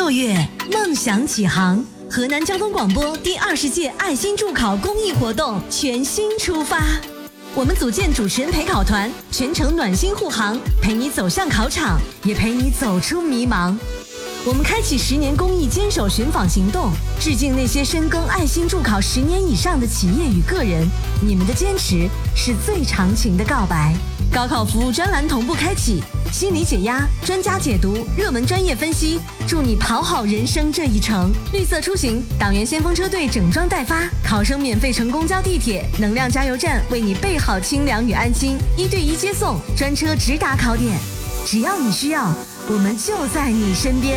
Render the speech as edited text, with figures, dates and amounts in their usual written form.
6月，梦想启航，河南交通广播第20届爱心助考公益活动全新出发。我们组建主持人陪考团，全程暖心护航，陪你走向考场，也陪你走出迷茫。我们开启10年公益坚守寻访行动，致敬那些深耕爱心助考10年以上的企业与个人，你们的坚持是最长情的告白。高考服务专栏同步开启，心理解压、专家解读、热门专业分析，助你跑好人生这一程。绿色出行，党员先锋车队整装待发，考生免费乘公交地铁，能量加油站为你备好清凉与安心，1对1接送，专车直达考点。只要你需要，我们就在你身边。